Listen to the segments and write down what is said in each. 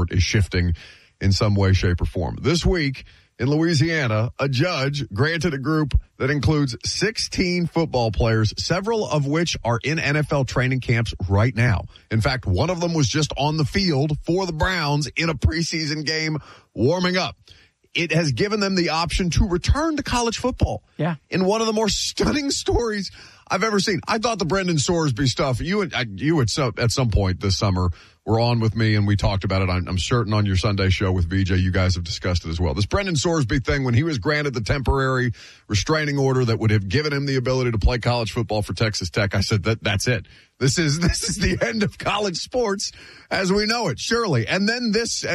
sport is shifting in some way, shape, or form. This week in Louisiana, a judge granted a group that includes 16 football players, several of which are in NFL training camps right now. In fact, one of them was just on the field for the Browns in a preseason game warming up. It has given them the option to return to college football. Yeah. In one of the more stunning stories I've ever seen. I thought the Brendan Sorsby stuff, you at some point this summer were on with me and we talked about it. I'm certain on your Sunday show with VJ, you guys have discussed it as well. This Brendan Sorsby thing, when he was granted the temporary restraining order that would have given him the ability to play college football for Texas Tech, I said that's it. This is the end of college sports as we know it, surely. And then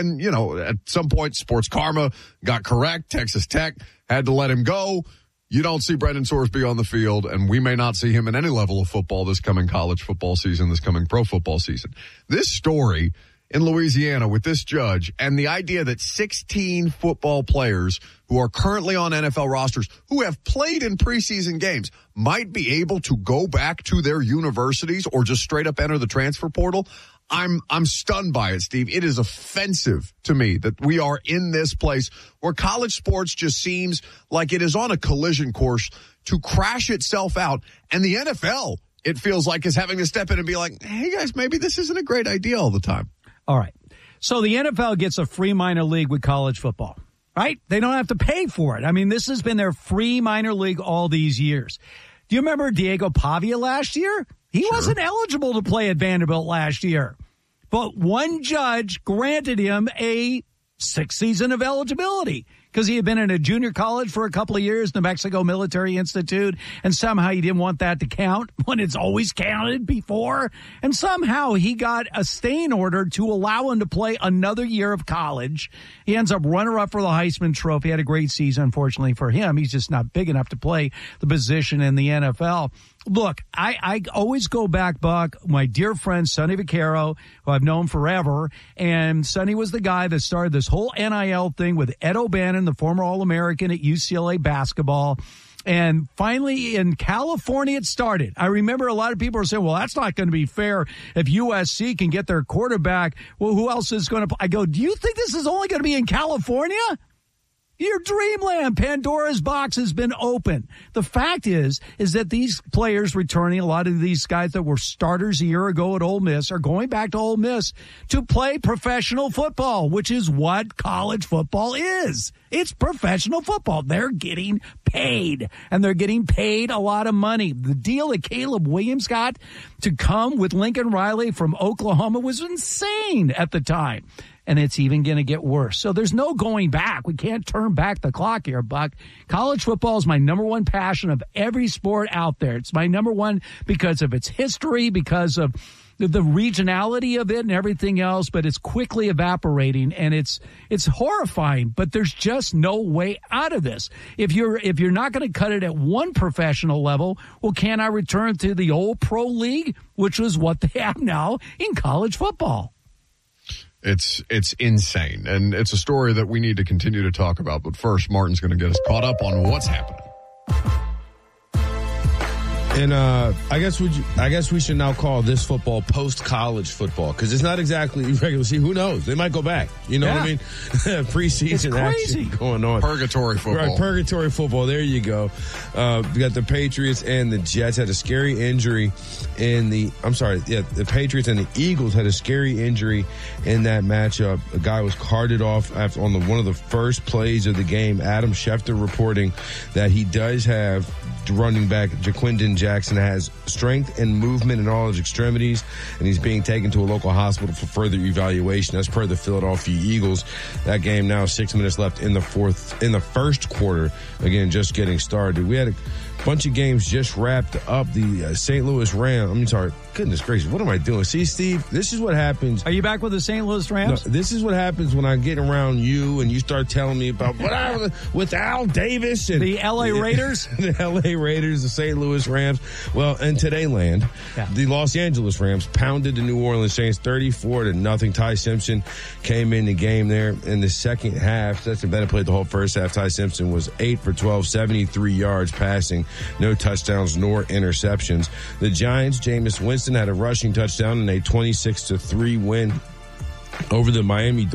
at some point, Sports Karma got correct. Texas Tech had to let him go. You don't see Brendan Sorsby on the field, and we may not see him in any level of football this coming college football season, this coming pro football season. This story in Louisiana with this judge and the idea that 16 football players who are currently on NFL rosters who have played in preseason games might be able to go back to their universities or just straight up enter the transfer portal. I'm stunned by it, Steve. It is offensive to me that we are in this place where college sports just seems like it is on a collision course to crash itself out. And the NFL, it feels like, is having to step in and be like, hey, guys, maybe this isn't a great idea all the time. All right. So the NFL gets a free minor league with college football, right? They don't have to pay for it. I mean, this has been their free minor league all these years. Do you remember Diego Pavia last year? He wasn't eligible to play at Vanderbilt last year, but one judge granted him a 6th season of eligibility because he had been in a junior college for a couple of years, New Mexico Military Institute, and somehow he didn't want that to count when it's always counted before. And somehow he got a staying order to allow him to play another year of college. He ends up runner-up for the Heisman Trophy. Had a great season, unfortunately for him. He's just not big enough to play the position in the NFL. Look, I always go back, Buck, my dear friend Sonny Vaccaro, who I've known forever, and Sonny was the guy that started this whole NIL thing with Ed O'Bannon, the former All-American at UCLA basketball. And finally, in California, it started. I remember a lot of people are saying, well, that's not going to be fair if USC can get their quarterback. Well, who else is going to – I go, do you think this is only going to be in California? Your dreamland, Pandora's box has been open. The fact is that these players returning, a lot of these guys that were starters a year ago at Ole Miss are going back to Ole Miss to play professional football, which is what college football is. It's professional football. They're getting paid, and they're getting paid a lot of money. The deal that Caleb Williams got to come with Lincoln Riley from Oklahoma was insane at the time. And it's even going to get worse. So there's no going back. We can't turn back the clock here, Buck. College football is my number one passion of every sport out there. It's my number one because of its history, because of the regionality of it and everything else, but it's quickly evaporating, and it's horrifying, but there's just no way out of this. If you're not going to cut it at one professional level, well, can I return to the old pro league, which is what they have now in college football? It's insane, and it's a story that we need to continue to talk about. But first, Martin's going to get us caught up on what's happening. And I guess we should now call this football post-college football, because it's not exactly regular season. Who knows? They might go back. You know what I mean? Preseason action going on. Purgatory football. Right, purgatory football. There you go. We got the Patriots and the Jets had a scary injury the Patriots and the Eagles had a scary injury in that matchup. A guy was carted off on one of the first plays of the game. Adam Schefter reporting that he does have running back Jaquindon Jackson has strength and movement in all his extremities, and he's being taken to a local hospital for further evaluation. That's per the Philadelphia Eagles. That game now 6 minutes left in the first quarter. Again, just getting started. We had a bunch of games just wrapped up. The St. Louis Rams. Goodness gracious, what am I doing? See, Steve, this is what happens. Are you back with the St. Louis Rams? No, this is what happens when I get around you and you start telling me about what I was with Al Davis and the L.A. Raiders. The L.A. Raiders, the St. Louis Rams. Well, in today land, the Los Angeles Rams pounded the New Orleans Saints 34-0. Ty Simpson came in the game there in the second half. Stetson Bennett played the whole first half. Ty Simpson was 8 for 12, 73 yards passing, no touchdowns nor interceptions. The Giants, Jameis Winston had a rushing touchdown in a 26-3 win over the Miami